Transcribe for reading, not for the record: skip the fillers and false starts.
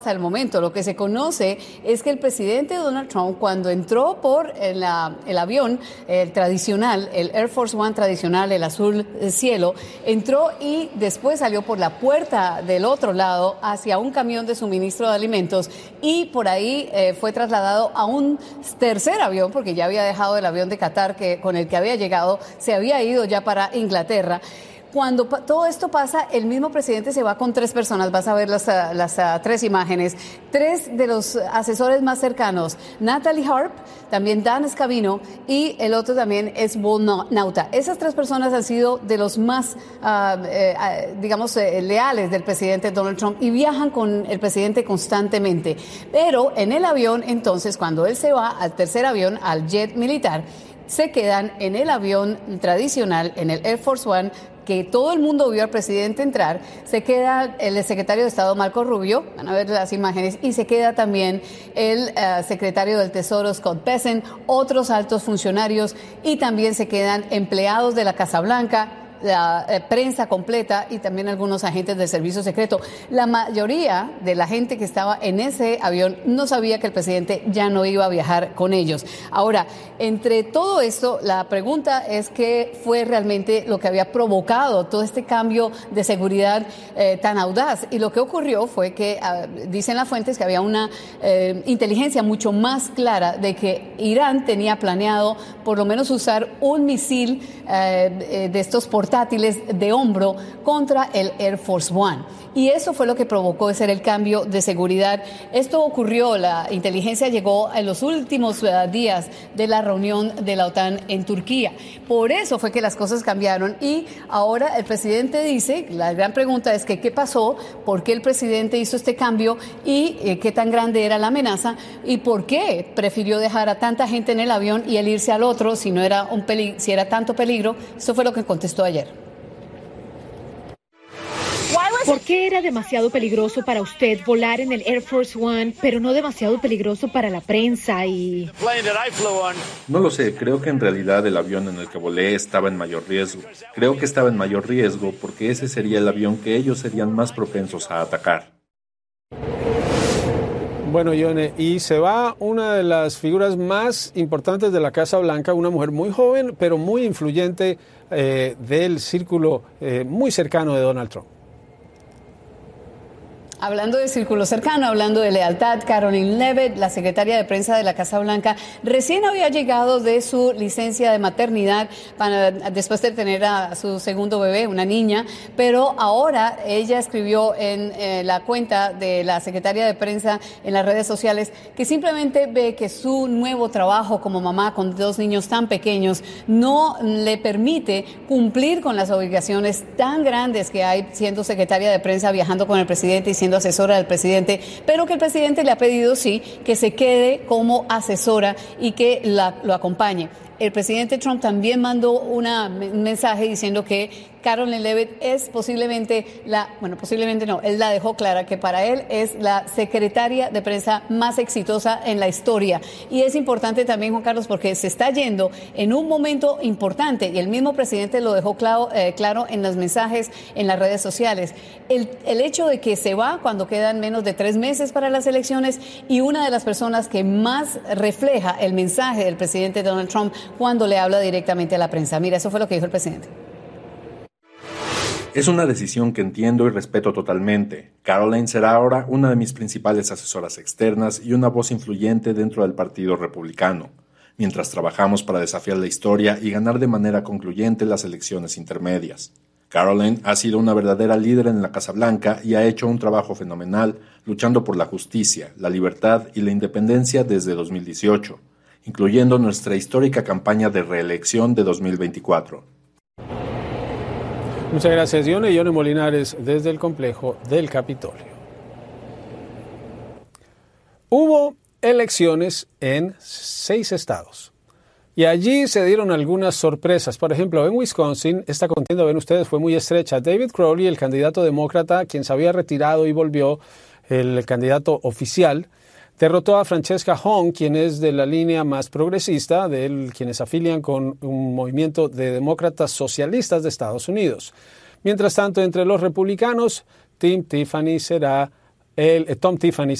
Hasta el momento, lo que se conoce es que el presidente Donald Trump, cuando entró por el avión tradicional, el Air Force One tradicional, el azul cielo, entró y después salió por la puerta del otro lado hacia un camión de suministro de alimentos y por ahí fue trasladado a un tercer avión, porque ya había dejado el avión de Qatar con el que había llegado, se había ido ya para Inglaterra. Cuando todo esto pasa, el mismo presidente se va con 3 personas, vas a ver las 3 imágenes, 3 de los asesores más cercanos, Natalie Harp, también Dan Scavino y el otro también es Paul Nauta. Esas 3 personas han sido de los más, leales del presidente Donald Trump y viajan con el presidente constantemente. Pero en el avión, entonces, cuando él se va al tercer avión, al jet militar, se quedan en el avión tradicional, en el Air Force One, que todo el mundo vio al presidente entrar, se queda el secretario de Estado Marco Rubio, van a ver las imágenes, y se queda también el secretario del Tesoro Scott Bessent, otros altos funcionarios, y también se quedan empleados de la Casa Blanca, la prensa completa y también algunos agentes del servicio secreto. La mayoría de la gente que estaba en ese avión no sabía que el presidente ya no iba a viajar con ellos. Ahora, entre todo esto, la pregunta es qué fue realmente lo que había provocado todo este cambio de seguridad tan audaz. Y lo que ocurrió fue que, dicen las fuentes, que había una inteligencia mucho más clara de que Irán tenía planeado por lo menos usar un misil de estos portátiles de hombro contra el Air Force One. Y eso fue lo que provocó el cambio de seguridad. Esto ocurrió, la inteligencia llegó en los últimos días de la reunión de la OTAN en Turquía. Por eso fue que las cosas cambiaron y ahora el presidente dice, la gran pregunta es que qué pasó, por qué el presidente hizo este cambio y qué tan grande era la amenaza y por qué prefirió dejar a tanta gente en el avión y él irse al otro si no era si era tanto peligro. Eso fue lo que contestó ayer. ¿Por qué era demasiado peligroso para usted volar en el Air Force One, pero no demasiado peligroso para la prensa y...? No lo sé, creo que en realidad el avión en el que volé estaba en mayor riesgo. Creo que estaba en mayor riesgo porque ese sería el avión que ellos serían más propensos a atacar. Bueno, Yone, y se va una de las figuras más importantes de la Casa Blanca, una mujer muy joven, pero muy influyente del círculo muy cercano de Donald Trump. Hablando de círculo cercano, hablando de lealtad, Karoline Leavitt, la secretaria de prensa de la Casa Blanca, recién había llegado de su licencia de maternidad después de tener a su segundo bebé, una niña, pero ahora ella escribió en la cuenta de la secretaria de prensa en las redes sociales que simplemente ve que su nuevo trabajo como mamá con 2 niños tan pequeños no le permite cumplir con las obligaciones tan grandes que hay siendo secretaria de prensa, viajando con el presidente y siendo asesora del presidente, pero que el presidente le ha pedido, sí, que se quede como asesora y que lo acompañe. El presidente Trump también mandó un mensaje diciendo que Karoline Leavitt es posiblemente posiblemente no, él la dejó clara que para él es la secretaria de prensa más exitosa en la historia. Y es importante también, Juan Carlos, porque se está yendo en un momento importante y el mismo presidente lo dejó claro en los mensajes en las redes sociales. El hecho de que se va cuando quedan menos de 3 meses para las elecciones y una de las personas que más refleja el mensaje del presidente Donald Trump cuando le habla directamente a la prensa. Mira, eso fue lo que dijo el presidente. Es una decisión que entiendo y respeto totalmente. Karoline será ahora una de mis principales asesoras externas y una voz influyente dentro del Partido Republicano, mientras trabajamos para desafiar la historia y ganar de manera concluyente las elecciones intermedias. Karoline ha sido una verdadera líder en la Casa Blanca y ha hecho un trabajo fenomenal luchando por la justicia, la libertad y la independencia desde 2018, incluyendo nuestra histórica campaña de reelección de 2024. Muchas gracias, Yone. Yone Molinares, desde el complejo del Capitolio. Hubo elecciones en 6 estados. Y allí se dieron algunas sorpresas. Por ejemplo, en Wisconsin, esta contienda, ven ustedes, fue muy estrecha. David Crowley, el candidato demócrata, quien se había retirado y volvió, el candidato oficial, derrotó a Francesca Hong, quien es de la línea más progresista, de quienes afilian con un movimiento de demócratas socialistas de Estados Unidos. Mientras tanto, entre los republicanos, Tim Tiffany será Tom Tiffany